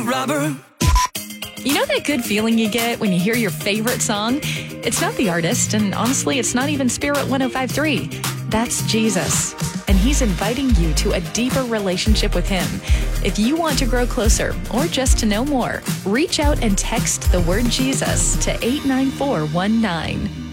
robber. You know that good feeling you get when you hear your favorite song? It's not the artist, and honestly, it's not even Spirit 105.3. That's Jesus. And he's inviting you to a deeper relationship with him. If you want to grow closer or just to know more, reach out and text the word Jesus to 89419.